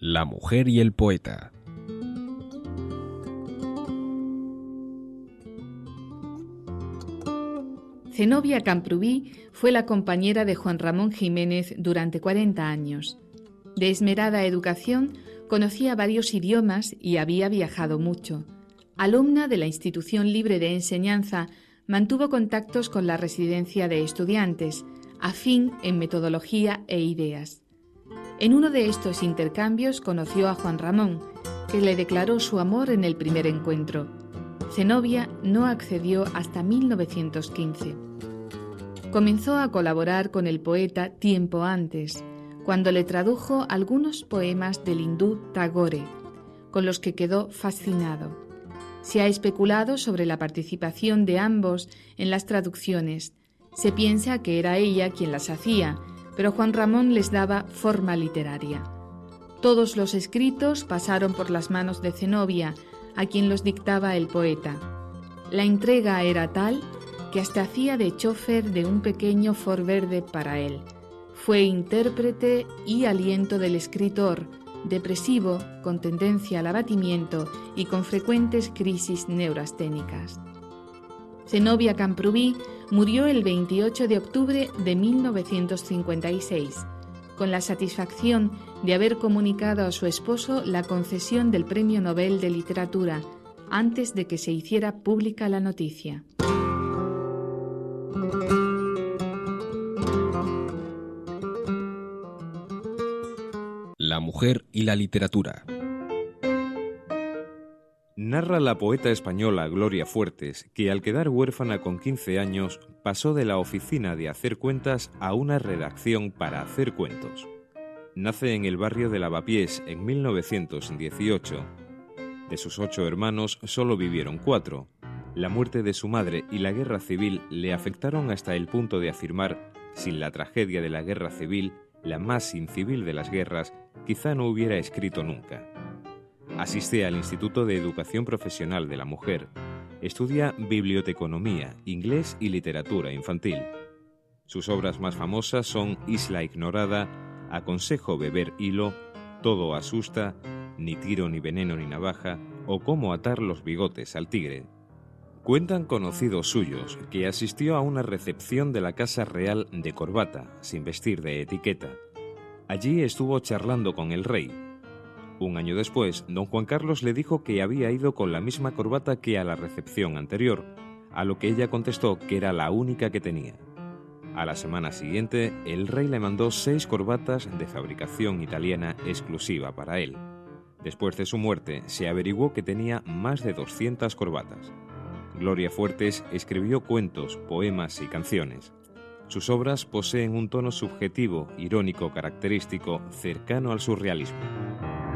La mujer y el poeta. Zenobia Camprubí fue la compañera de Juan Ramón Jiménez durante 40 años. De esmerada educación, conocía varios idiomas y había viajado mucho. Alumna de la Institución Libre de Enseñanza, mantuvo contactos con la Residencia de Estudiantes, afín en metodología e ideas. En uno de estos intercambios conoció a Juan Ramón, que le declaró su amor en el primer encuentro. Zenobia no accedió hasta 1915. Comenzó a colaborar con el poeta tiempo antes, cuando le tradujo algunos poemas del hindú Tagore, con los que quedó fascinado. Se ha especulado sobre la participación de ambos en las traducciones. Se piensa que era ella quien las hacía, pero Juan Ramón les daba forma literaria. Todos los escritos pasaron por las manos de Zenobia, a quien los dictaba el poeta. La entrega era tal que hasta hacía de chofer de un pequeño Ford verde para él. Fue intérprete y aliento del escritor, depresivo, con tendencia al abatimiento y con frecuentes crisis neurasténicas. Zenobia Camprubí murió el 28 de octubre de 1956, con la satisfacción de haber comunicado a su esposo la concesión del Premio Nobel de Literatura, antes de que se hiciera pública la noticia. La mujer y la literatura. Narra la poeta española Gloria Fuertes que al quedar huérfana con 15 años pasó de la oficina de hacer cuentas a una redacción para hacer cuentos. Nace en el barrio de Lavapiés en 1918. De sus 8 hermanos solo vivieron 4. La muerte de su madre y la guerra civil le afectaron hasta el punto de afirmar: sin la tragedia de la guerra civil, la más incivil de las guerras, quizá no hubiera escrito nunca. Asiste al Instituto de Educación Profesional de la Mujer. Estudia biblioteconomía, inglés y literatura infantil. Sus obras más famosas son Isla Ignorada, Aconsejo beber hilo, Todo asusta, Ni tiro ni veneno ni navaja o Cómo atar los bigotes al tigre. Cuentan conocidos suyos que asistió a una recepción de la Casa Real de corbata, sin vestir de etiqueta. Allí estuvo charlando con el rey. Un año después, don Juan Carlos le dijo que había ido con la misma corbata que a la recepción anterior, a lo que ella contestó que era la única que tenía. A la semana siguiente, el rey le mandó 6 corbatas de fabricación italiana exclusiva para él. Después de su muerte, se averiguó que tenía más de 200 corbatas. Gloria Fuertes escribió cuentos, poemas y canciones. Sus obras poseen un tono subjetivo, irónico, característico, cercano al surrealismo.